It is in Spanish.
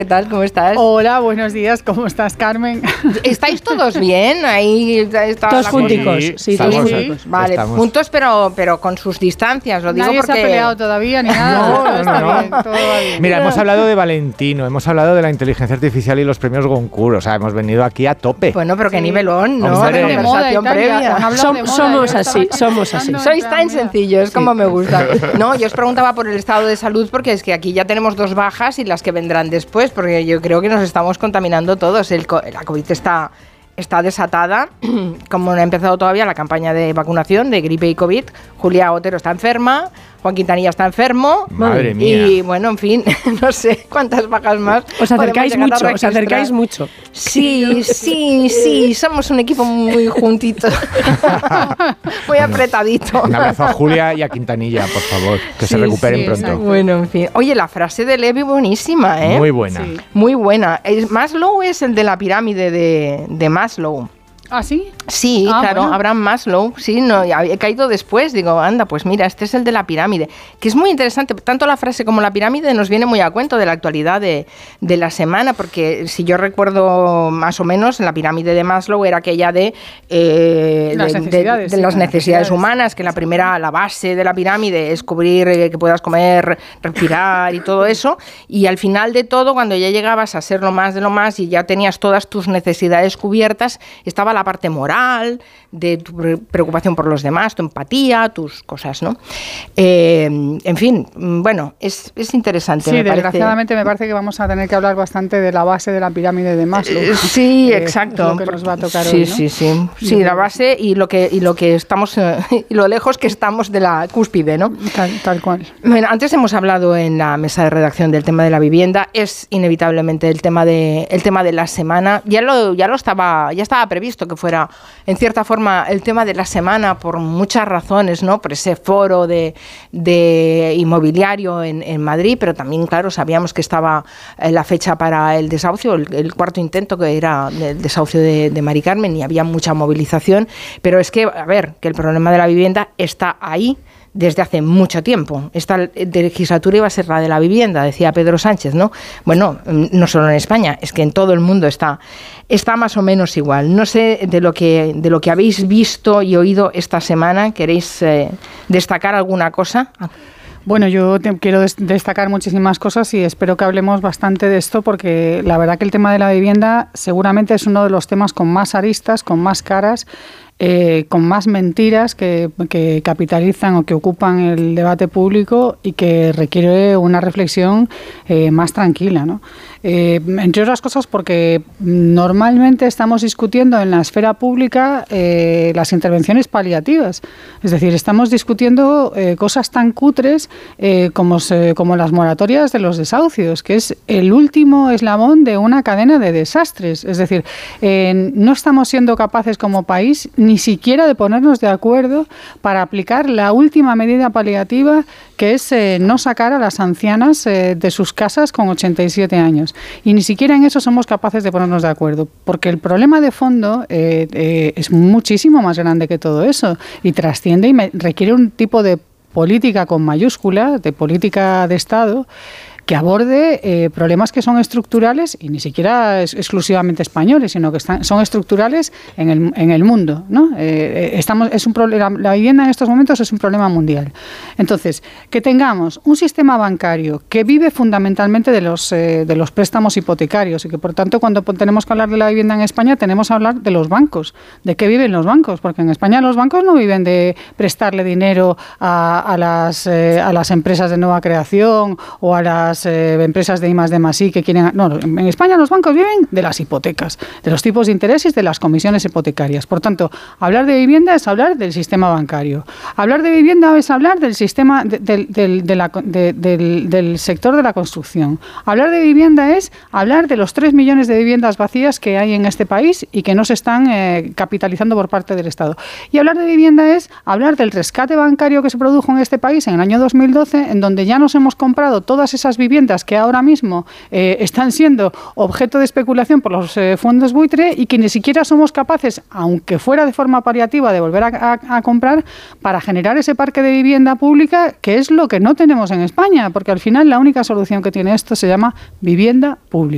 ¿Qué tal? ¿Cómo estás? Hola, buenos días. ¿Cómo estás, Carmen? ¿Estáis todos bien? Ahí está todos junticos. Sí, todos junticos. Vale, Estamos. juntos pero con sus distancias. Lo digo Nadie porque se ha peleado todavía ni nada. Todo está bien, todo va bien. Mira, hemos hablado de Valentino, hemos hablado de la inteligencia artificial y los premios Goncourt. O sea, hemos venido aquí a tope. Bueno, pero qué nivelón, ¿no? Hombre, De de moda y conversación tal, previa. ya han hablado de moda, Somos yo así, estaba somos así. pensando, Sois tan mira. sencillos, como me gusta. No, yo os preguntaba por el estado de salud porque es que aquí ya tenemos 2 bajas y las que vendrán después, porque yo creo que nos estamos contaminando todos. La COVID está desatada, como no ha empezado todavía la campaña de vacunación de gripe y COVID. Julia Otero está enferma, Juan Quintanilla está enfermo. Madre mía. Y bueno, en fin, no sé cuántas bajas más. Os acercáis podemos llegar a mucho, os acercáis registrar. mucho. Sí, somos un equipo muy juntito, muy apretadito. Un abrazo a Julia y a Quintanilla, por favor, que se Sí, recuperen sí, pronto. exacto. Bueno, en fin. Oye, la frase de Levi buenísima, ¿eh? Muy buena. Sí. Muy buena. Maslow es el de la pirámide de Maslow. ¿Ah, sí? Sí, Ah, claro, bueno. Abraham Maslow, sí, no, he caído después, digo, anda, pues mira, este es el de la pirámide, que es muy interesante, tanto la frase como la pirámide nos viene muy a cuento de la actualidad de la semana, porque si yo recuerdo más o menos, la pirámide de Maslow era aquella de las necesidades humanas, que la primera, la base de la pirámide es cubrir, que puedas comer, respirar y todo eso, y al final de todo, cuando ya llegabas a ser lo más de lo más y ya tenías todas tus necesidades cubiertas, estaba la parte moral, de tu preocupación por los demás, tu empatía, tus cosas, ¿no? En fin, bueno, es interesante. Sí, desgraciadamente me parece que vamos a tener que hablar bastante de la base de la pirámide de Maslow. Sí, exacto. Es lo que nos va a tocar sí, hoy, ¿no? Sí, la base y lo que estamos, y lo lejos que estamos de la cúspide, ¿no? Tal cual. Bueno, antes hemos hablado en la mesa de redacción del tema de la vivienda, es inevitablemente el tema de la semana. Ya estaba previsto que fuera, en cierta forma, el tema de la semana por muchas razones, ¿no? Por ese foro de inmobiliario en Madrid, pero también, claro, sabíamos que estaba la fecha para el desahucio, el cuarto intento, que era el desahucio de Mari Carmen, y había mucha movilización, pero es que, a ver, que el problema de la vivienda está ahí desde hace mucho tiempo. Esta legislatura iba a ser la de la vivienda, decía Pedro Sánchez, ¿no? Bueno, no solo en España, es que en todo el mundo está más o menos igual. No sé, de lo que habéis visto y oído esta semana, ¿queréis destacar alguna cosa? Bueno, yo quiero destacar muchísimas cosas y espero que hablemos bastante de esto, porque la verdad que el tema de la vivienda seguramente es uno de los temas con más aristas, con más caras, con más mentiras que capitalizan o que ocupan el debate público y que requiere una reflexión más tranquila, ¿no? Entre otras cosas porque normalmente estamos discutiendo en la esfera pública las intervenciones paliativas, es decir, estamos discutiendo cosas tan cutres como las moratorias de los desahucios, que es el último eslabón de una cadena de desastres. Es decir, no estamos siendo capaces como país ni siquiera de ponernos de acuerdo para aplicar la última medida paliativa, que es no sacar a las ancianas de sus casas con 87 años. Y ni siquiera en eso somos capaces de ponernos de acuerdo, porque el problema de fondo es muchísimo más grande que todo eso y trasciende y requiere un tipo de política con mayúscula, de política de Estado, que aborde problemas que son estructurales y ni siquiera exclusivamente españoles, sino que son estructurales en el mundo, ¿no? La vivienda en estos momentos es un problema mundial. Entonces, que tengamos un sistema bancario que vive fundamentalmente de los préstamos hipotecarios y que, por tanto, cuando tenemos que hablar de la vivienda en España, tenemos que hablar de los bancos, de qué viven los bancos, porque en España los bancos no viven de prestarle dinero a las empresas de nueva creación o a las empresas de I+D+I que quieren... No, en España los bancos viven de las hipotecas, de los tipos de intereses, de las comisiones hipotecarias. Por tanto, hablar de vivienda es hablar del sistema bancario. Hablar de vivienda es hablar del sistema del sector de la construcción. Hablar de vivienda es hablar de los 3 millones de viviendas vacías que hay en este país y que no se están capitalizando por parte del Estado. Y hablar de vivienda es hablar del rescate bancario que se produjo en este país en el año 2012, en donde ya nos hemos comprado todas esas viviendas que ahora mismo están siendo objeto de especulación por los fondos buitre y que ni siquiera somos capaces, aunque fuera de forma paliativa, de volver a comprar para generar ese parque de vivienda pública, que es lo que no tenemos en España, porque al final la única solución que tiene esto se llama vivienda pública.